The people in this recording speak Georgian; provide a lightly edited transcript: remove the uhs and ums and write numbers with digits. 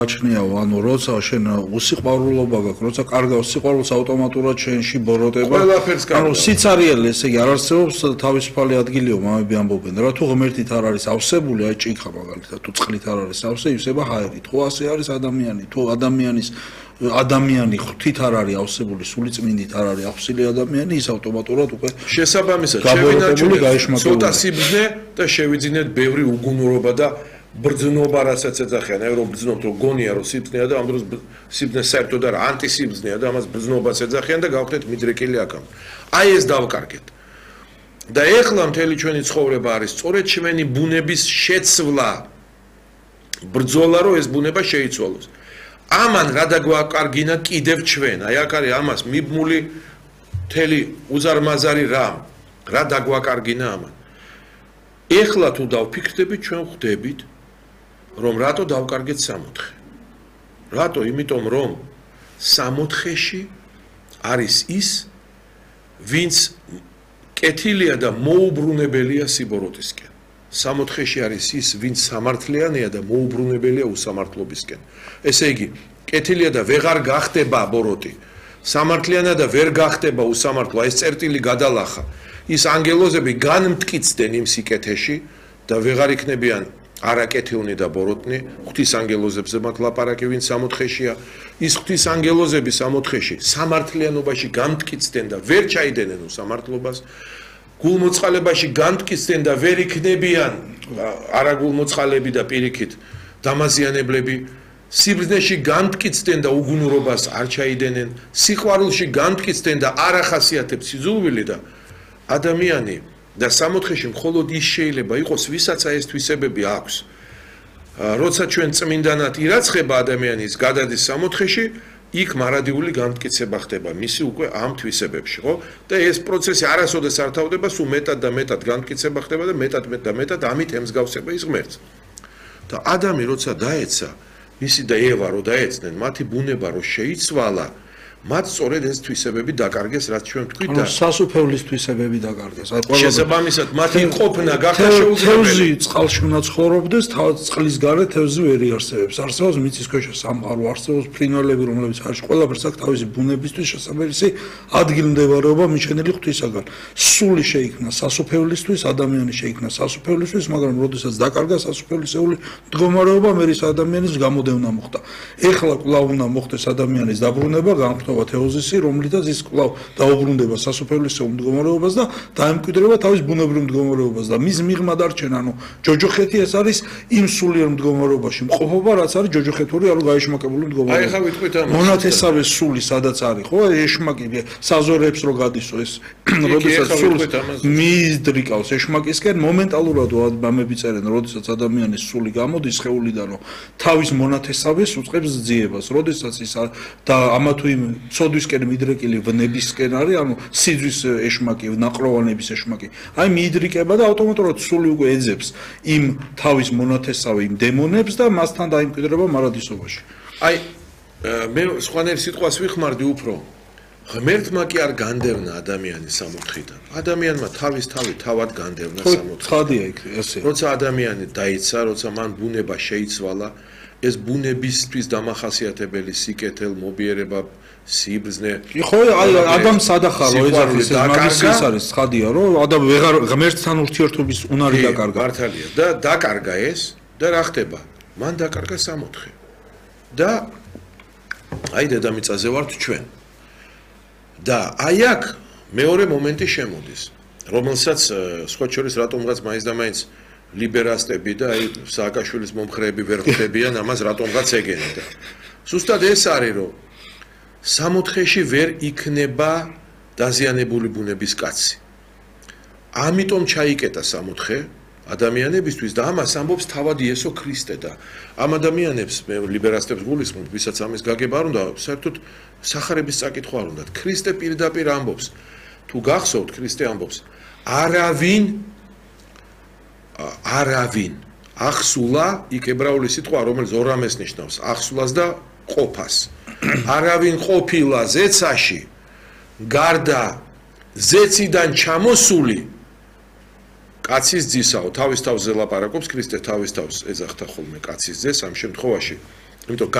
აჩნიაო, ანუ როცა შენ უსიყვარულობა გაქვს, როცა კარგავს სიყვარულს ავტომატურად შენში ბოროტება. ანუ სიცარიელი, ესე იგი, არ არსებობს თავისუფალი ადგილიო, მამები ამბობენ, რა თუ ღმერთით არ არის ავსებული, აი ჭიქა მაგალითად, თუ წყლით არ არის ავსე, ივსება ჰაერით. ხო ასე არის ადამიანი, თუ ადამიანი ღვთით არ არის ავსებული, სულიწმინდით არ არის ავსილი ადამიანი, ის ავტომატურად უკვე შესაბამისად შევინარჩუნოთ ცოტა სიბრძნე და შევიძინეთ ბევრი უგუნურობა და ბრძნობა, რასაც ეძახიან, აი რომ ბრძნობთ, რომ გონია რომ სიბრძნეა და ამ დროს სიბრძნე საერთოდ არა, ანტისიბრძნეა და ამას ბრძნობას ეძახიან და გავხდეთ მიდრეკილი აქამ. აი ეს დავკარგეთ. და ეხლა მთელი ჩვენი ცხოვრება არის სწორედ ჩვენი ბუნების შეცვლა. ბრძოლა რომ ეს ბუნება შეიცვალოს. ამან რა დაგვაკარგინა კიდევ ჩვენ, აი აქ არის ამას მიბმული მთელი უზარმაზარი რამ, რა დაგვაკარგინა ამან. ეხლა თუ დავფიქრდებით, ჩვენ ხვდებით, რომ რატო დავკარგეთ 64. რატო? იმიტომ რომ 64-ში არის ის, ვინც კეთილია და მოუბრუნებელია სიბოროტისკენ. 64-ში არის ის, ვინც სამართლიანია და მოუბრუნებელია უსამართლობისკენ. ესე იგი, კეთილია და ვეღარ გახდება ბოროტი. სამართლიანია და ვერ გახდება უსამართლო, ეს წერტილი გადალახა. ის ანგელოზები განმტკიცდნენ იმ სიკეთეში და ვეღარ იქნებიან არაკეთილნი და ბოროტნი. ღვთის ანგელოზებზე მათ ლაპარაკი, ვინც 64-შია. ის ღვთის ანგელოზები 64-ში სამართლიანობაში განმტკიცდნენ და ვერ ჩაიდენენ უსამართლობას. გულმოწყალებაში განმტკიცდნენ და ვერ იქნებიან არაგულმოწყალები და პირიქით დამაზიანებლები. სიბრძნეში განმტკიცდნენ და უგუნურობას არ ჩაიდენენ. სიყვარულში განმტკიცდნენ და არ ახასიათებს სიძულვილი და ადამიანი და 64-ში მხოლოდ ის შეიძლება იყოს, ვისაც ეს თვისებები აქვს. როცა ჩვენ წმინდანად ირაცხება ადამიანის გადადის 64-ში, იქ მარადიული განმტკიცება ხდება მისი უკვე ამ თვისებებში, ხო? და ეს პროცესი არასოდეს არ თავდება, სულ მეტად და მეტად განმტკიცება ხდება და მეტად ამით ემსგავსება ის ღმერთს. და ადამი როცა დაეცა, ისი და ევა რო დაეცნენ, მათი ბუნება რო შეიცვალა, მათ სწორედ ეს თვისებები დაკარგეს, რაც ჩვენ ვთქვით და სასუფევლის თვისებები დაკარგეს. აი ყველა შესაბამისად მათი ყოფნა გახდა შეუძლებელი. თევზი წყალში უნდა ცხოვრობდეს, წყლის გარეთ თევზი ვერ იარსებებს. არსებობს მიწისქვეშა სამყარო, არსებობს ფრინველები, რომლებიც არის ყველაფერს აქვს თავისი ბუნებისთვის შესაბამისი ადგილმდებარეობა მიჩენილი ღვთისაგან. სული შეიქმნა სასუფევლისთვის, ადამიანი შეიქმნა სასუფევლისთვის, მაგრამ როდესაც დაკარგა სასუფევლისეული მდგომარეობა, მე ის ადამიანის გამოდევნა მოხდა. ეხლა კვლავ უნდა მოხდეს ადამიანის დაბრუნება, განხტობა თეოზისი, რომლითაც ის კვლავ დაუბრუნდება სასופველისეულ მდგომარეობას და დაემკვიდრება თავის ბუნებრივ მდგომარეობას და მის მიღმა დარჩენ, ანუ ჯოჯოხეთი ეს არის იმ სულიერ მდგომარეობაში მყოფობა, რაც არის ჯოჯოხეთური, ანუ გაეშმაკებული მდგომარეობა. აი ხა ვიტყვით ამას. მონათესავე სული სადაც არის, ხო? ეშმაკი საზორებს რო გადისო ეს, როდესაც სულს მიიზდრიკავს ეშმაკისკენ, მომენტალურად ამები წერენ, როდესაც ადამიანის სული გამოდის სხეულიდანო, თავის მონათესავეს უწყებს ძიებას, როდესაც ის და ამა თუ იმ ცოდვისკენ მიდრეკილი ვნებისკენ არის, ანუ სიძვის ეშმაკი, ნაყროვანების ეშმაკი. აი მიიდრიკება და ავტომატურად სული უკვე ეძებს იმ თავის მონათესავე იმ დემონებს და მასთან დაიმკვიდრება მარადისობაში. აი მე სხვანაირ სიტყვას ვიხმარდი უფრო. ღმერთმა კი არ განდევნა ადამიანის 64-დან. ადამიანმა თავის თავი თავად განდევნა 64-დან. ხადია იქ ესე. როცა ადამიანი დაიცა, როცა მან ბუნება შეიცვალა, ეს ბუნებისთვის დამახასიათებელი სიკეთელ მობიერება, სიბრძნე. ხო, ადამს სადახარო ეძახის ეს მაგის ის არის ხადია, რომ ადამ ვეღარ ღმერთთან ურთიერთობის უნარი დაკარგა. მართალია და დაკარგა ეს და რა ხდება? მან დაკარგა 64. და აი დედამიწაზე ვართ ჩვენ. და აი აქ მეორე მომენტი შემოდის, რომელსაც სხვა შორის რატომღაც მაინც და მაინც ლიბერასტები და აი სააკაშვილის მომხრეები ვერ ხვდებიან ამას რატომღაც ეგენენ და ზუსტად ეს არის რომ 64-ში ვერ იქნება დაზიანებული ბუნების კაცი. ამიტომ ჩაიკეტა 64 ადამიანებისთვის და ამას ამბობს თავად იესო ქრისტე და ამ ადამიანებს მე ლიბერასტებს გულისხმობ, ვისაც ამის გაგება არ უნდა, საერთოდ სახარების წაკითხვა არ უნდათ. ქრისტე პირდაპირ ამბობს, თუ გახსოვთ, ქრისტე ამბობს, არავინ ახსულა, იქ ებრაული სიტყვა, რომელიც ორამეს ნიშნავს, ახსულას და ყოფას. არავინ ყოფილა ზეცაში, გარდა ზეციდან ჩამოსული კაცის ძისაო, თავის თავზე ლაპარაკობს ქრისტე თავის თავს ეძახდა ხოლმე კაცის ძეს, ამ შემთხვევაში იმიტომ